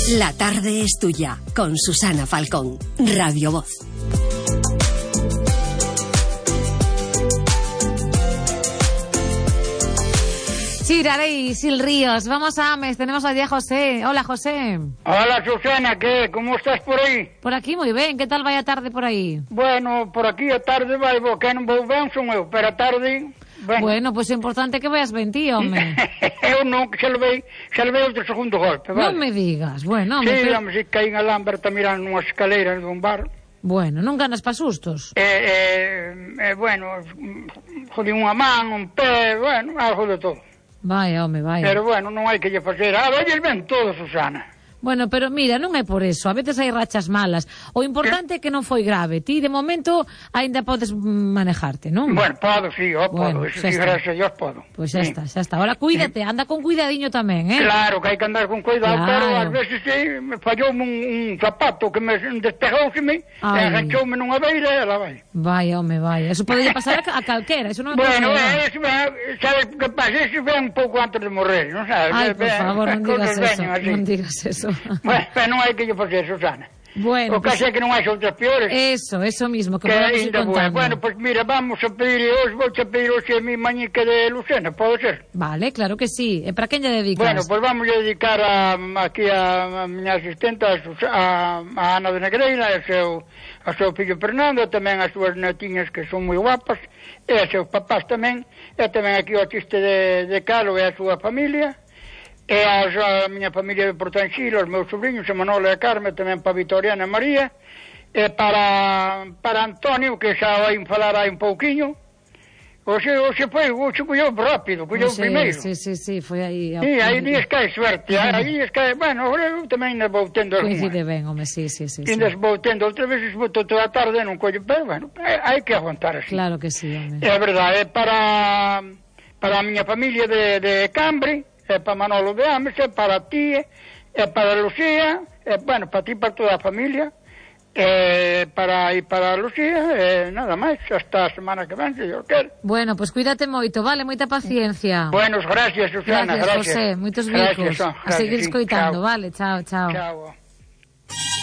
La tarde es tuya, con Susana Falcón, Radio Voz. Chirarey, Sil Ríos, vamos a Ames, tenemos allí a José. Hola, José. Hola, Susana, ¿qué? ¿Cómo estás por aí? Por aquí moi ben, que tal vai a tarde por aí? Bueno, por aquí a tarde vai bo, que non vou ben son eu, pero a tarde... Bueno, pois é importante que vayas ben ti, home. Eu non, que xa levei outro segundo golpe, vale? Non me digas, bueno... Sí, pero... si caí en Alamberta mirando nunhas escaleras dun bar. Bueno, non ganas pa sustos? Bueno, jodí unha man, un pé, bueno, algo de todo. Vai, home, vai. Pero bueno, non hai que lle facer. Vai ben todo, Susana. Bueno, pero mira, non é por eso. A veces hai rachas malas. O importante é que non foi grave. Ti, de momento, aínda podes manejarte, non? Bueno, podo, sí, podo. Eso sí, gracias a Dios, podo. Pois xa está, xa está. Ahora, cuídate, anda con cuidadiño tamén, eh? Claro, que hai que andar con cuidado, claro. Pero ás veces sí, me falloume un zapato que me despegouseme, e agachoume nunha beira e ela vai. Vai, home, vai. Eso pode pasar a calquera, eso non é bueno, eso, sabes que pasa? Eso ve un pouco antes de morrer, non sabes? Ai, por favor, non digas eso, non digas eso. Bueno, non hai que lle facer, Susana. Bueno, o que é que non hai outras peores. Eso mismo, que podemos ir contando. Bueno, pues mira, vamos a pedir hoxe, vou a pedir hoxe a mi mañique de Lucena, pode ser? Vale, claro que sí. E para quen lle dedicas? Bueno, pues vamos a dedicar aquí a miña asistente, a Ana de Negreira, a seu fillo Fernando, tamén as súas netiñas que son moi guapas, e a seus papás tamén, e tamén aquí o chiste de Calo e a súa familia, e a miña familia de Portanxil, os meus sobrinhos, a Manolo e a Carme, tamén para Vitoriana e María, e para Antonio, que xa vai falar aí un pouquiño. Oxe colleu rápido, colleu primeiro. Sí, foi aí. Sí, aí días que hai suerte, aí días que hai, bueno, eu tamén vou tendo algunha. Coincide ben, home, sí. Ainda vou tendo, outra vez vou toda a tarde, non collo, pero bueno, hai que aguantar así. Claro que sí, home. É verdade, é para a miña familia de Cambre, é para Manolo de Ames, é para ti, é para Lucía, bueno, para ti, para toda a familia, para Lucía, nada máis, hasta a semana que ven, se yo quero. Bueno, pues cuídate moito, vale, moita paciencia. Buenos, gracias, Susana, gracias. José, moitos bicos. A seguir escoitando, chao. Vale, chao. Chao.